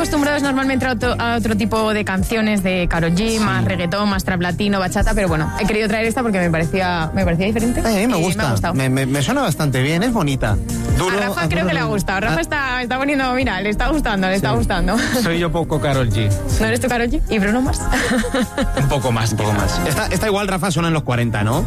acostumbrados normalmente a otro tipo de canciones de Karol G, más reggaetón, más trap latino, bachata, pero bueno, he querido traer esta porque me parecía diferente. A mí me gusta, me suena bastante bien, es bonita. Duro, a Rafa creo que le ha gustado. Rafa está poniendo, mira, le está gustando. Soy yo poco Karol G. ¿No eres tú Karol G? ¿Y Bruno Mars? Un poco más. Esta igual, Rafa, suena en los 40, ¿no?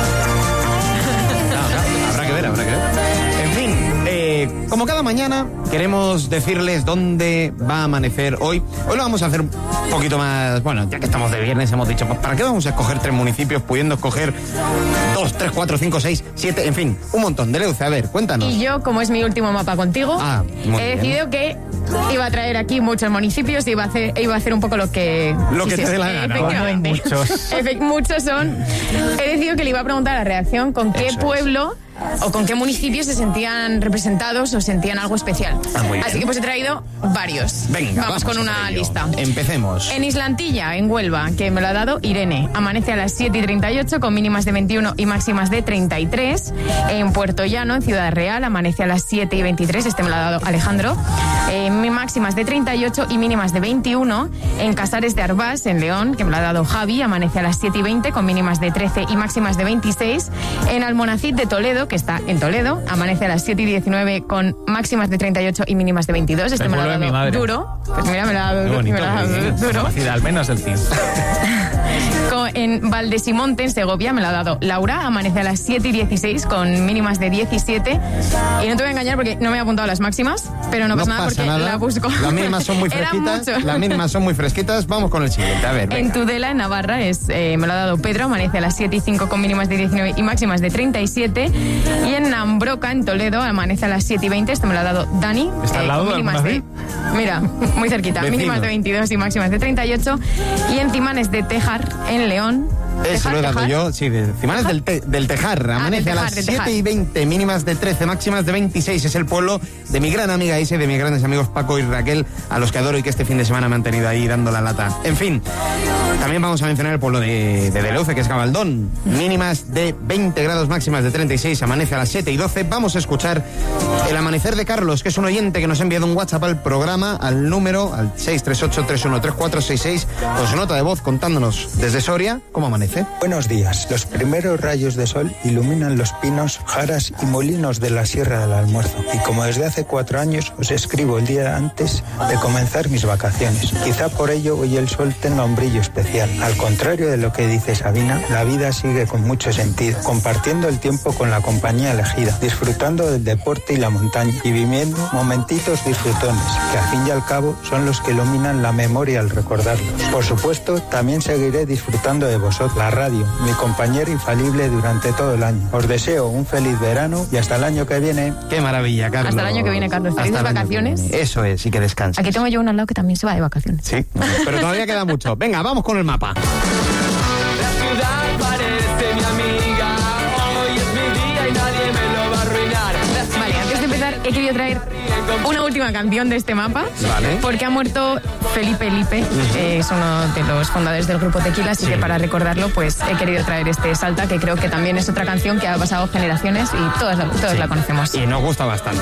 Habrá que ver. En fin, como cada mañana, queremos decirles dónde va a amanecer hoy. Hoy lo vamos a hacer un poquito más... Bueno, ya que estamos de viernes, hemos dicho, ¿para qué vamos a escoger 3 municipios pudiendo escoger 2, 3, 4, 5, 6, 7, en fin, un montón? De Leuce, a ver, cuéntanos. Y yo, como es mi último mapa contigo, he decidido que iba a traer aquí muchos municipios y iba a hacer un poco lo que te dé la gana. Efectivamente. Muchos son. He decidido que le iba a preguntar a la redacción con qué pueblo o con qué municipios se sentían representados o sentían algo especial. Así que pues he traído varios. Venga, vamos con una lista. Empecemos. En Islantilla, en Huelva, que me lo ha dado Irene, amanece a las 7:38 con mínimas de 21 y máximas de 33. En Puerto Llano, en Ciudad Real, amanece a las 7:23, este me lo ha dado Alejandro, máximas de 38 y mínimas de 21. En Casares de Arbás, en León, que me lo ha dado Javi, amanece a las 7:20 con mínimas de 13 y máximas de 26. En Almonacid de Toledo, que está en Toledo, amanece a las 7:19 con máximas de 38 y mínimas de 22. Este me lo ha dado Duro. Pues mira, me lo ha dado Duro. Al menos el 15. En Valdesimonte, en Segovia, me lo ha dado Laura, amanece a las 7:16 con mínimas de 17. Y no te voy a engañar porque no me he apuntado las máximas, pero no pasa nada porque la busco. Las mínimas son muy fresquitas. Vamos con el siguiente, a ver. En Tudela, en Navarra, me lo ha dado Pedro, amanece a las 7:05 con mínimas de 19 y máximas de 37. Y en Nambroca, en Toledo, amanece a las 7:20, este me lo ha dado Dani. ¿Está al lado de Almonacid? Mira, muy cerquita, mínimas de 22 y máximas de 38. Y en Timanes de Tejar, en León. Eso lo he dado yo, sí, de Timanes del Tejar. Amanece a las 7:20, mínimas de 13, máximas de 26. Es el pueblo de mi gran amiga Ise, de mis grandes amigos Paco y Raquel, a los que adoro y que este fin de semana me han tenido ahí dando la lata. En fin, también vamos a mencionar el pueblo de Leuce, que es Gabaldón. Mínimas de 20 grados, máximas de 36. Amanece a las 7:12. Vamos a escuchar el amanecer de Carlos, que es un oyente que nos ha enviado un WhatsApp al programa, al número, al 638-313466, con su nota de voz contándonos desde Soria cómo amanece. Buenos días. Los primeros rayos de sol iluminan los pinos, jaras y molinos de la Sierra del Almuerzo. Y como desde hace 4 años os escribo el día antes de comenzar mis vacaciones. Quizá por ello hoy el sol tenga un brillo especial. Al contrario de lo que dice Sabina, la vida sigue con mucho sentido, compartiendo el tiempo con la compañía elegida, disfrutando del deporte y la montaña y viviendo momentitos disfrutones, que al fin y al cabo son los que iluminan la memoria al recordarlos. Por supuesto, también seguiré disfrutando de vosotros, la radio, mi compañero infalible durante todo el año. Os deseo un feliz verano y hasta el año que viene. Qué maravilla, Carlos. Hasta el año que viene, Carlos. ¿Felices vacaciones? Eso es, y que descanses. Aquí tengo yo uno al lado que también se va de vacaciones. Sí, pero todavía queda mucho. Venga, vamos con el mapa. La ciudad parece mi amiga. Hoy es mi día y nadie me lo va a arruinar. Vale, antes de empezar he querido traer una última canción de este mapa, porque ha muerto Felipe Lipe, es uno de los fundadores del grupo Tequila, así que para recordarlo pues he querido traer este Salta, que creo que también es otra canción que ha pasado generaciones y todos la conocemos. Y nos gusta bastante.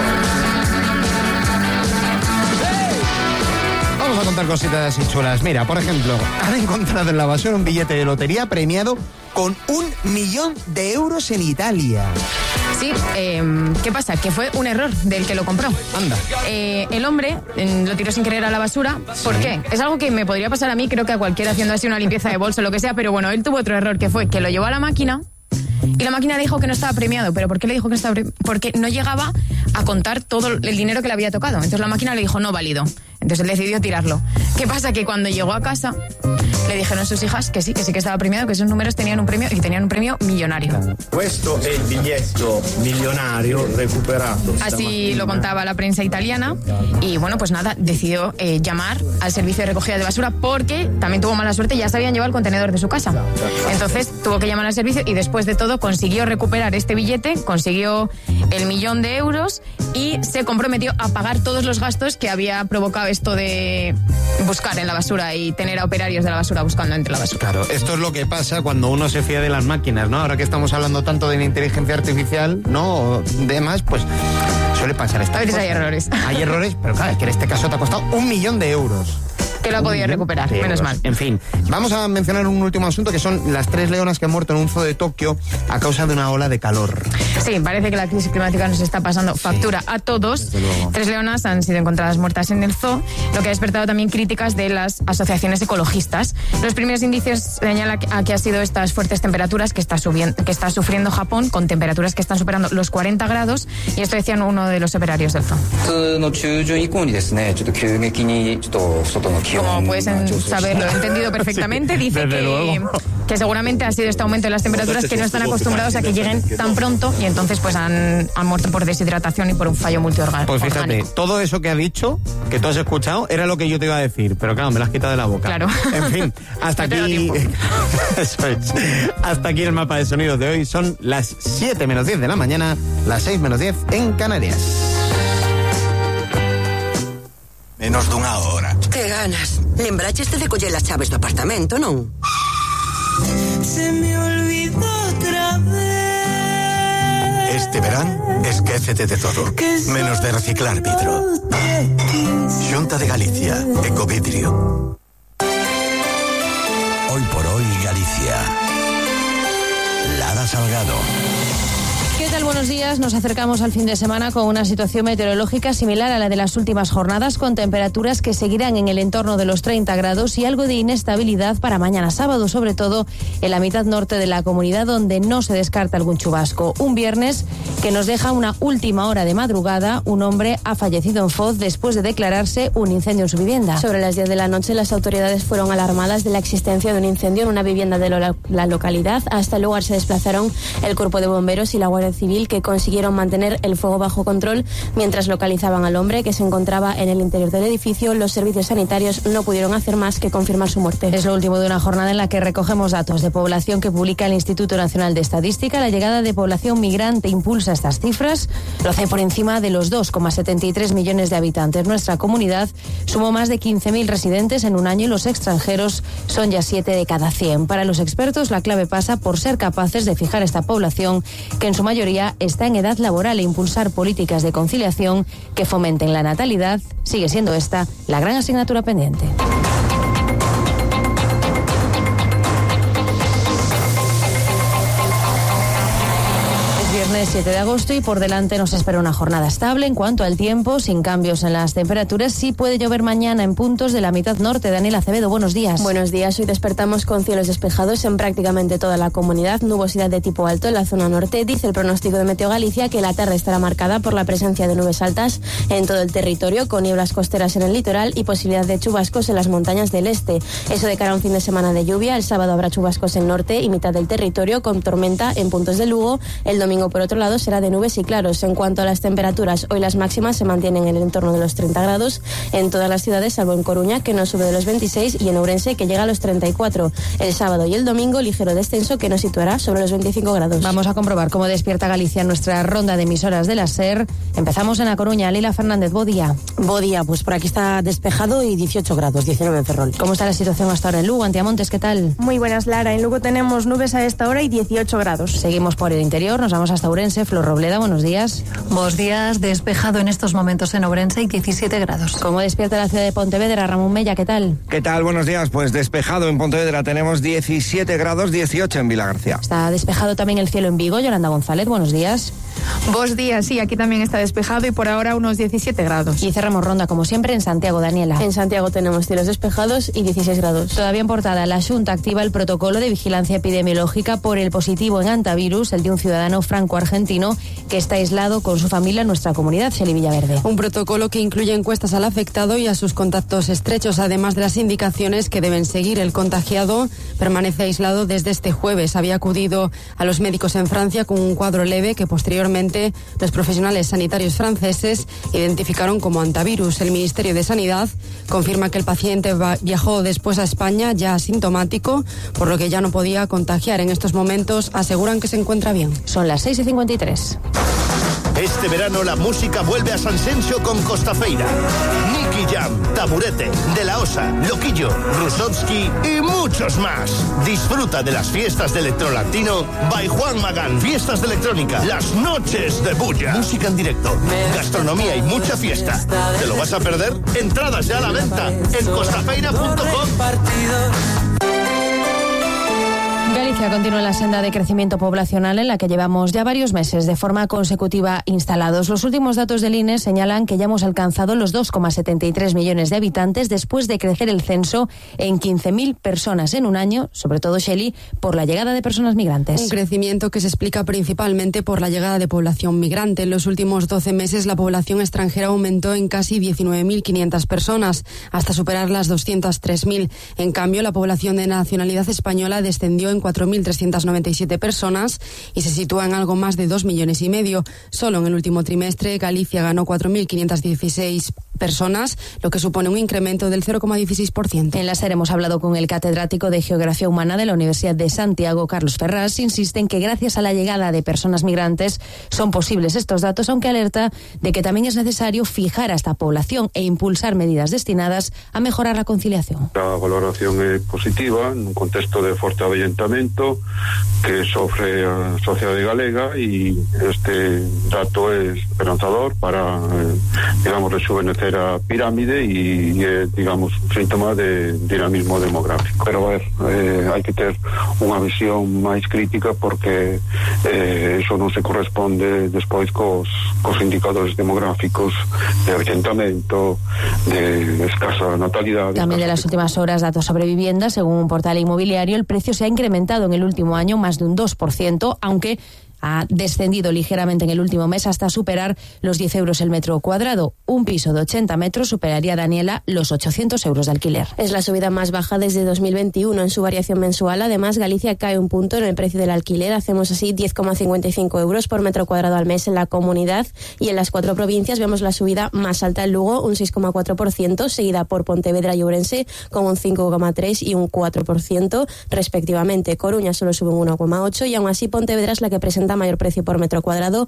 Vamos a contar cositas así chulas. Mira, por ejemplo, han encontrado en la basura un billete de lotería premiado con 1 millón de euros en Italia. Sí, ¿qué pasa? Que fue un error del que lo compró. Anda. El hombre lo tiró sin querer a la basura. ¿Por qué? Es algo que me podría pasar a mí, creo que a cualquiera haciendo así una limpieza de bolso o lo que sea, pero bueno, él tuvo otro error, que fue que lo llevó a la máquina y la máquina le dijo que no estaba premiado. ¿Pero por qué le dijo que no estaba premiado? Porque no llegaba a contar todo el dinero que le había tocado. Entonces la máquina le dijo no válido. Entonces él decidió tirarlo. ¿Qué pasa? Que cuando llegó a casa le dijeron sus hijas que sí que estaba premiado, que esos números tenían un premio y que tenían un premio millonario. Questo è il biglietto millonario recuperato. Así lo contaba la prensa italiana y bueno, pues nada, decidió llamar al servicio de recogida de basura porque también tuvo mala suerte, ya se habían llevado el contenedor de su casa. Entonces tuvo que llamar al servicio y después de todo consiguió recuperar este billete, consiguió el 1 millón de euros y se comprometió a pagar todos los gastos que había provocado esto de buscar en la basura y tener a operarios de la basura buscando entre la basura. Claro, esto es lo que pasa cuando uno se fía de las máquinas, ¿no? Ahora que estamos hablando tanto de la inteligencia artificial, ¿no? O demás, pues suele pasar esta A veces cosa. hay errores. Hay errores, pero claro, es que en este caso te ha costado 1 millón de euros. Que lo ha podido recuperar, menos mal. En fin, vamos a mencionar un último asunto, que son las 3 leonas que han muerto en un zoo de Tokio a causa de una ola de calor. Sí, parece que la crisis climática nos está pasando factura a todos. desde luego. 3 leonas han sido encontradas muertas en el zoo, lo que ha despertado también críticas de las asociaciones ecologistas. Los primeros indicios señalan a que ha sido estas fuertes temperaturas que está sufriendo Japón, con temperaturas que están superando los 40 grados, y esto decían uno de los operarios del zoo. Como puedes saber, lo he entendido perfectamente. Dice que seguramente ha sido este aumento de las temperaturas que no están acostumbrados a que lleguen tan pronto, y entonces pues han muerto por deshidratación y por un fallo multiorgánico. Pues fíjate, todo eso que ha dicho, que tú has escuchado, era lo que yo te iba a decir, pero claro, me lo has quitado de la boca. Claro. En fin, hasta No te da aquí... tiempo. Eso es. Hasta aquí el mapa de sonidos de hoy. Son las 7 menos 10 de la mañana, las 6 menos 10 en Canarias. Menos dunha hora. Que ganas. Lembraches de coller as chaves do apartamento, non? Se me olvidó otra vez. Este verán, esquécete de todo, menos de reciclar vidro. Xunta de Galicia, Ecovidrio. Hoy por hoy, Galicia. Lara Salgado. ¿Qué tal? Buenos días. Nos acercamos al fin de semana con una situación meteorológica similar a la de las últimas jornadas, con temperaturas que seguirán en el entorno de los 30 grados y algo de inestabilidad para mañana sábado, sobre todo en la mitad norte de la comunidad, donde no se descarta algún chubasco. Un viernes que nos deja una última hora de madrugada. Un hombre ha fallecido en Foz después de declararse un incendio en su vivienda. Sobre las 10 de la noche, las autoridades fueron alarmadas de la existencia de un incendio en una vivienda de la localidad. Hasta el lugar se desplazaron el cuerpo de bomberos y la Guardia Civil, que consiguieron mantener el fuego bajo control mientras localizaban al hombre, que se encontraba en el interior del edificio. Los servicios sanitarios no pudieron hacer más que confirmar su muerte. Es lo último de una jornada en la que recogemos datos de población que publica el Instituto Nacional de Estadística. La llegada de población migrante impulsa estas cifras. Lo hace por encima de los 2,73 millones de habitantes. Nuestra comunidad sumó más de 15.000 residentes en un año y los extranjeros son ya 7 de cada 100. Para los expertos, la clave pasa por ser capaces de fijar esta población, que en su mayoría está en edad laboral, e impulsar políticas de conciliación que fomenten la natalidad. Sigue siendo esta la gran asignatura pendiente. Viernes 7 de agosto y por delante nos espera una jornada estable en cuanto al tiempo, sin cambios en las temperaturas. Sí puede llover mañana en puntos de la mitad norte. Daniela Acevedo, buenos días. Buenos días. Hoy despertamos con cielos despejados en prácticamente toda la comunidad, nubosidad de tipo alto en la zona norte. Dice el pronóstico de Meteo Galicia que la tarde estará marcada por la presencia de nubes altas en todo el territorio, con nieblas costeras en el litoral y posibilidad de chubascos en las montañas del este. Eso de cara a un fin de semana de lluvia. El sábado habrá chubascos en norte y mitad del territorio, con tormenta en puntos de Lugo. El domingo, por otro lado, será de nubes y claros. En cuanto a las temperaturas, hoy las máximas se mantienen en el entorno de los 30 grados en todas las ciudades, salvo en Coruña, que no sube de los 26, y en Ourense, que llega a los 34. El sábado y el domingo, ligero descenso que nos situará sobre los 25 grados. Vamos a comprobar cómo despierta Galicia nuestra ronda de emisoras de la SER. Empezamos en A Coruña. Lila Fernández, bo día. Bo día, pues por aquí está despejado y 18 grados, 19 en Ferrol. ¿Cómo está la situación hasta ahora en Lugo? Antiamontes, ¿qué tal? Muy buenas, Lara. En Lugo tenemos nubes a esta hora y 18 grados. Seguimos por el interior, nos vamos hasta Ourense. Flor Robleda, buenos días. Buenos días, despejado en estos momentos en Ourense y 17 grados. ¿Cómo despierta la ciudad de Pontevedra? Ramón Mella, ¿qué tal? ¿Qué tal? Buenos días. Pues despejado en Pontevedra tenemos 17 grados, 18 en Vilagarcía. Está despejado también el cielo en Vigo. Yolanda González, buenos días. Buenos días, sí, aquí también está despejado y por ahora unos 17 grados. Y cerramos ronda, como siempre, en Santiago. Daniela. En Santiago tenemos cielos despejados y 16 grados. Todavía en portada, la Xunta activa el protocolo de vigilancia epidemiológica por el positivo en antivirus, el de un ciudadano franco-argentino que está aislado con su familia en nuestra comunidad, Xeli Villaverde. Un protocolo que incluye encuestas al afectado y a sus contactos estrechos, además de las indicaciones que deben seguir. El contagiado permanece aislado desde este jueves. Había acudido a los médicos en Francia con un cuadro leve que posteriormente los profesionales sanitarios franceses identificaron como antivirus. El Ministerio de Sanidad confirma que el paciente viajó después a España ya asintomático, por lo que ya no podía contagiar. En estos momentos aseguran que se encuentra bien. Son las 6:53. Este verano la música vuelve a Sanxenxo con Costafeira. Nicky Jam, Taburete, De La Osa, Loquillo, Rusovsky y muchos más. Disfruta de las fiestas de Electrolatino by Juan Magán. Fiestas de electrónica, las noches de bulla. Música en directo, gastronomía y mucha fiesta. ¿Te lo vas a perder? Entradas ya a la venta en costafeira.com. Galicia continúa en la senda de crecimiento poblacional en la que llevamos ya varios meses de forma consecutiva instalados. Los últimos datos del INE señalan que ya hemos alcanzado los 2,73 millones de habitantes después de crecer el censo en 15.000 personas en un año, sobre todo, Shelley, por la llegada de personas migrantes. Un crecimiento que se explica principalmente por la llegada de población migrante. En los últimos 12 meses la población extranjera aumentó en casi 19.500 personas, hasta superar las 203.000. En cambio, la población de nacionalidad española descendió en 4.397 personas y se sitúa en algo más de 2,5 millones. Solo en el último trimestre Galicia ganó 4.516 personas, lo que supone un incremento del 0,16%. En la SER hemos hablado con el catedrático de Geografía Humana de la Universidad de Santiago, Carlos Ferraz. Insiste en que gracias a la llegada de personas migrantes son posibles estos datos, aunque alerta de que también es necesario fijar a esta población e impulsar medidas destinadas a mejorar la conciliación. La valoración é positiva nun contexto de forte avellentamento que sofre a sociedade galega e este dato é esperanzador para, digamos, rejuvenecer a pirámide e é, digamos, un síntoma de dinamismo demográfico. Pero hai que ter unha visión máis crítica porque eso non se corresponde despois cos indicadores demográficos de avellentamento, de escasa natalidade. También de las últimas horas, datos sobre vivienda. Según un portal inmobiliario, el precio se ha incrementado en el último año más de un 2%, aunque ha descendido ligeramente en el último mes hasta superar los 10 euros el metro cuadrado. Un piso de 80 metros superaría, Daniela, los 800 euros de alquiler. Es la subida más baja desde 2021 en su variación mensual. Además, Galicia cae un punto en el precio del alquiler. Hacemos así 10,55 euros por metro cuadrado al mes en la comunidad. Y en las 4 provincias vemos la subida más alta en Lugo, un 6,4%, seguida por Pontevedra y Ourense con un 5,3% y un 4%, respectivamente. Coruña solo sube un 1,8% y aún así Pontevedra es la que presenta mayor precio por metro cuadrado,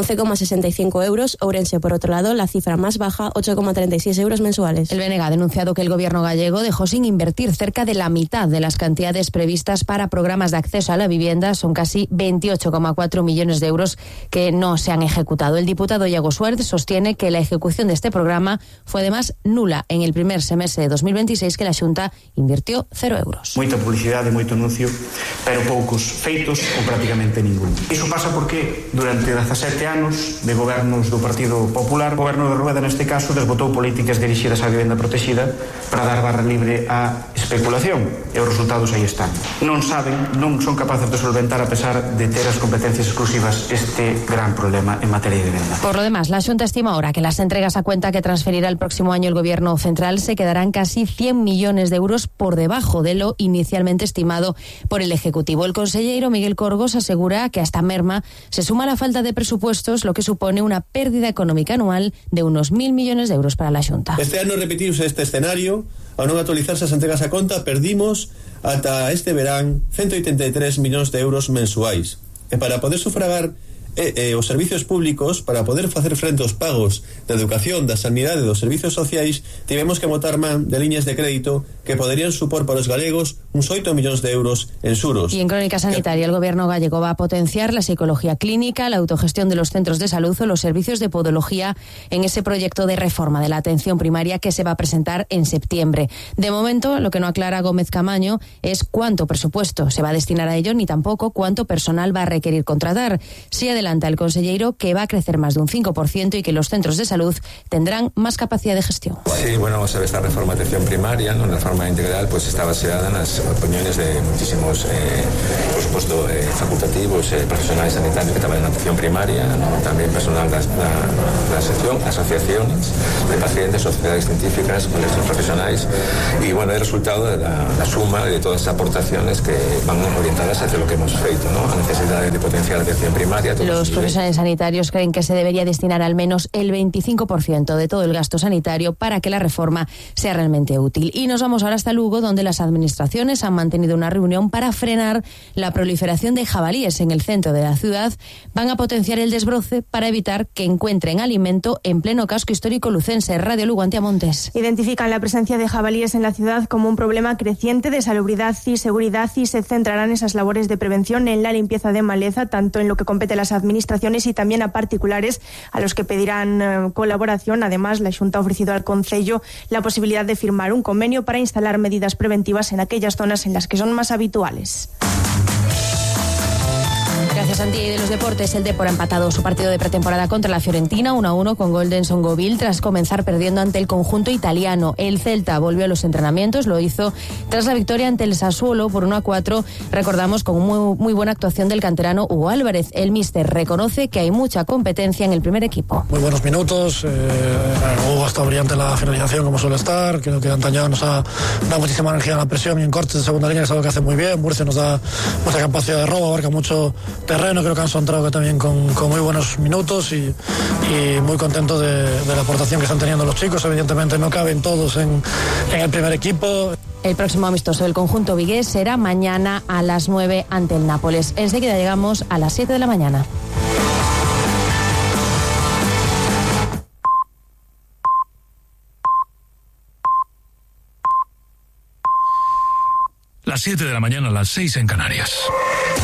11,65 euros. Ourense, por otro lado, la cifra más baja, 8,36 euros mensuales. El BNG ha denunciado que el gobierno gallego dejó sin invertir cerca de la mitad de las cantidades previstas para programas de acceso a la vivienda. Son casi 28,4 millones de euros que no se han ejecutado. El diputado Iago Suárez sostiene que la ejecución de este programa fue además nula en el primer semestre de 2026, que la Xunta invirtió 0 euros. Moita publicidade, moito anuncio, pero poucos feitos ou prácticamente ningún. Iso pasa porque durante 17 anos de gobernos do Partido Popular, o goberno de Rueda neste caso desbotou políticas dirixidas á vivenda protegida para dar barra libre á especulación e os resultados aí están. Non saben, non son capaces de solventar, a pesar de ter as competencias exclusivas, este gran problema en materia de vivenda. Por lo demás, la Xunta estima ahora que las entregas a cuenta que transferirá el próximo año el gobierno central se quedarán casi 100 millones de euros por debajo de lo inicialmente estimado por el Ejecutivo. El consellero Miguel Corgos asegura que a esta merma se suma la falta de presupuestos, lo que supone una pérdida económica anual de unos 1.000 millones de euros para la Xunta. Este ano repetirse este escenario, ao non actualizarse as entregas a conta, perdimos ata este verán 183 millóns de euros mensuais. E para poder sufragar os servicios públicos, para poder facer frente aos pagos de educación, da sanidade e dos servicios sociais, tivemos que botar man de liñas de crédito que poderían supor para os galegos uns 8 millóns de euros en xuros. Y en crónica sanitaria, el gobierno gallego va a potenciar la psicología clínica, la autogestión de los centros de salud o los servicios de podología en ese proyecto de reforma de la atención primaria que se va a presentar en septiembre. De momento, lo que no aclara Gómez Camaño es cuánto presupuesto se va a destinar a ello, ni tampoco cuánto personal va a requerir contratar. Sí adelanta el consellero que va a crecer más de un 5% y que los centros de salud tendrán más capacidad de gestión. Sí, bueno, vamos a ver, esta reforma de atención primaria, ¿no? La reforma integral, pues está baseada en las opiniones de muchísimos, por supuesto, facultativos, profesionales sanitarios que trabajan en atención primaria, ¿no? También personal de la sección, asociaciones de pacientes, sociedades científicas, colegios profesionales, y bueno, el resultado de la suma de todas esas aportaciones que van orientadas hacia lo que hemos feito, ¿no? A necesidad de potenciar la atención primaria. Los profesionales sanitarios creen que se debería destinar al menos el 25% de todo el gasto sanitario para que la reforma sea realmente útil. Y nos vamos ahora hasta Lugo, donde las administraciones han mantenido una reunión para frenar la proliferación de jabalíes en el centro de la ciudad. Van a potenciar el desbroce para evitar que encuentren alimento en pleno casco histórico lucense. Radio Lugo, Antía Montes. Identifican la presencia de jabalíes en la ciudad como un problema creciente de salubridad y seguridad y se centrarán esas labores de prevención en la limpieza de maleza, tanto en lo que compete a las administraciones y también a particulares a los que pedirán colaboración. Además, la Xunta ha ofrecido al Concello la posibilidad de firmar un convenio para instalar medidas preventivas en aquellas zonas en las que son más habituales. Gracias, Santi. Y de los deportes, el Depor ha empatado su partido de pretemporada contra la Fiorentina 1-1 con gol de Nsongovil tras comenzar perdiendo ante el conjunto italiano. El Celta volvió a los entrenamientos, lo hizo tras la victoria ante el Sassuolo por 1-4, recordamos, con muy buena actuación del canterano Hugo Álvarez. El míster reconoce que hay mucha competencia en el primer equipo. Muy buenos minutos, Hugo está brillante en la finalización como suele estar, creo que Antañado nos ha dado muchísima energía en la presión y en cortes de segunda línea, que es algo que hace muy bien. Murcia nos da mucha capacidad de robo, abarca mucho terreno, creo que han entrado también con muy buenos minutos y muy contento de la aportación que están teniendo los chicos. Evidentemente no caben todos en el primer equipo. El próximo amistoso del conjunto vigués será mañana a las 9 ante el Nápoles. Enseguida llegamos a las 7 de la mañana. Las 7 de la mañana, las 6 en Canarias.